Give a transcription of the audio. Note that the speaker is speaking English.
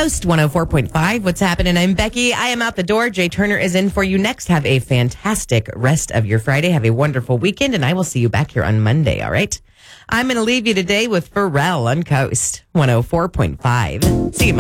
Coast 104.5. What's happening? I'm Becky. I am out the door. Jay Turner is in for you next. Have a fantastic rest of your Friday. Have a wonderful weekend, and I will see you back here on Monday, all right? I'm going to leave you today with Pharrell on Coast 104.5. See you, Monday.